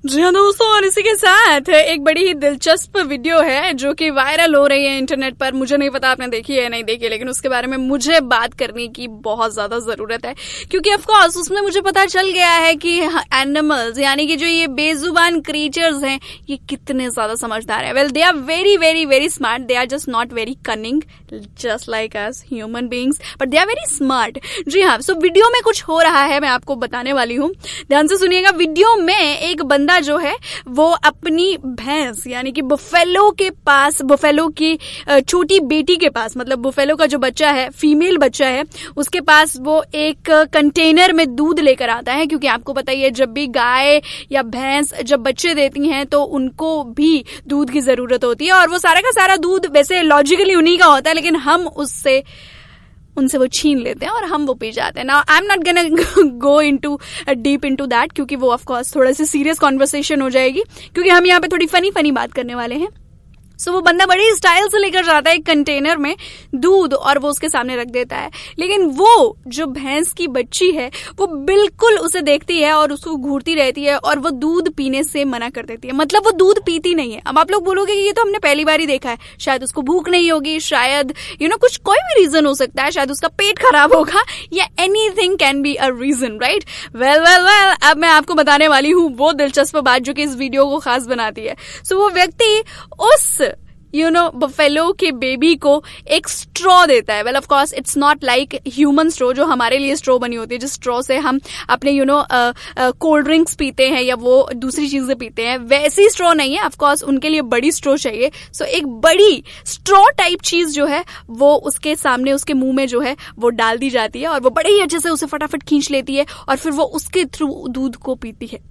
जी हाँ दोस्तों, और इसी के साथ एक बड़ी ही दिलचस्प वीडियो है जो कि वायरल हो रही है इंटरनेट पर। मुझे नहीं पता आपने देखी है या नहीं देखी, लेकिन उसके बारे में मुझे बात करने की बहुत ज्यादा जरूरत है, क्योंकि ऑफ कोर्स उसमें मुझे पता चल गया है कि एनिमल्स यानी कि जो ये बेजुबान क्रीचर्स हैं ये कितने ज्यादा समझदार है। Well, they are very very very smart. They are just not very cunning just like us human beings, but they are very smart. जी हाँ, सो वीडियो में कुछ हो रहा है, मैं आपको बताने वाली हूँ, ध्यान से सुनिएगा। वीडियो में एक बंदा जो है वो अपनी भैंस यानी कि बुफेलो के पास, बुफेलो की छोटी बेटी के पास, मतलब बुफेलो का जो बच्चा है, फीमेल बच्चा है, उसके पास वो एक कंटेनर में दूध लेकर आता है, क्योंकि आपको पता ही है जब भी गाय या भैंस जब बच्चे देती हैं तो उनको भी दूध की जरूरत होती है, और वो सारा का सारा दूध वैसे लॉजिकली उन्हीं का होता है, लेकिन हम उनसे वो छीन लेते हैं और हम वो पी जाते हैं। Now I am not gonna go into deep into that, क्योंकि वो ऑफ कोर्स थोड़ा सी सीरियस कॉन्वर्सेशन हो जाएगी, क्योंकि हम यहाँ पे थोड़ी फनी बात करने वाले हैं। सो वो बंदा बड़ी स्टाइल से लेकर जाता है एक कंटेनर में दूध और वो उसके सामने रख देता है, लेकिन वो जो भैंस की बच्ची है वो बिल्कुल उसे देखती है और उसको घूरती रहती है और वो दूध पीने से मना कर देती है। मतलब वो दूध पीती नहीं है। अब आप लोग बोलोगे कि ये तो हमने पहली बार ही देखा है, शायद उसको भूख नहीं होगी, शायद कुछ कोई भी रीजन हो सकता है, शायद उसका पेट खराब होगा, या anything can be a reason, right? Well अब मैं आपको बताने वाली हूँ वो दिलचस्प बात जो कि इस वीडियो को खास बनाती है। सो वो व्यक्ति उस बफेलो के बेबी को एक स्ट्रॉ देता है। Well of course it's not like human straw जो हमारे लिए स्ट्रॉ बनी होती है, जिस स्ट्रॉ से हम अपने कोल्ड ड्रिंक्स पीते हैं या वो दूसरी चीजें पीते हैं, वैसी स्ट्रॉ नहीं है। ऑफ कोर्स उनके लिए बड़ी स्ट्रॉ चाहिए। सो एक बड़ी स्ट्रॉ टाइप चीज जो है वो उसके सामने, उसके मुंह में जो है वो डाल दी जाती है और वो बड़े ही अच्छे से उसे फटाफट खींच लेती है और फिर वो उसके थ्रू दूध को पीती है।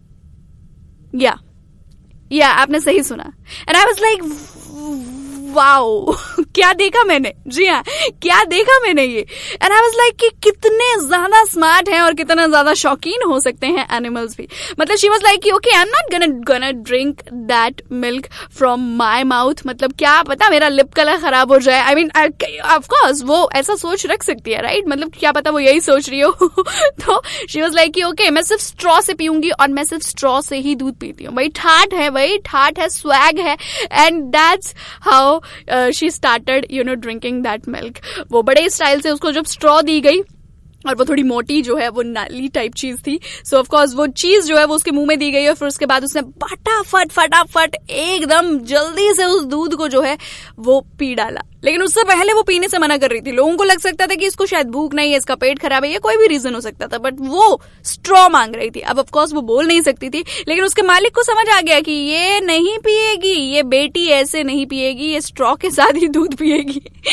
या आपने सही सुना। And I was like wow, क्या देखा मैंने। जी हाँ, क्या देखा मैंने ये। एंड आई वाज लाइक कि कितने ज्यादा स्मार्ट हैं और कितना ज्यादा शौकीन हो सकते हैं एनिमल्स भी। मतलब शी वाज लाइक कि okay, I am not गonna drink that milk from my mouth. मतलब क्या पता मेरा लिप कलर खराब हो जाए। आई मीन ऑफ कोर्स वो ऐसा सोच रख सकती है, राइट? मतलब क्या पता वो यही सोच रही हो। तो शी वाज लाइक कि ओके, मैं सिर्फ स्ट्रॉ से पीऊंगी और मैं सिर्फ स्ट्रॉ से ही दूध पीती हूँ। वही ठाठ है, स्वैग है। And that's how she started drinking that milk। वो बड़े स्टाइल से उसको जब स्ट्रॉ दी गई और वो थोड़ी मोटी जो है वो नाली टाइप चीज थी, सो ऑफ कोर्स वो चीज जो है वो उसके मुंह में दी गई और फिर उसके बाद उसने फटाफट एकदम जल्दी से उस दूध को जो है वो पी डाला। लेकिन उससे पहले वो पीने से मना कर रही थी। लोगों को लग सकता था कि इसको शायद भूख नहीं है, इसका पेट खराब है, या कोई भी रीजन हो सकता था, बट वो स्ट्रॉ मांग रही थी। अब ऑफ कोर्स वो बोल नहीं सकती थी, लेकिन उसके मालिक को समझ आ गया कि ये नहीं पिएगी, ये बेटी ऐसे नहीं पिएगी, ये स्ट्रॉ के साथ ही दूध पिएगी।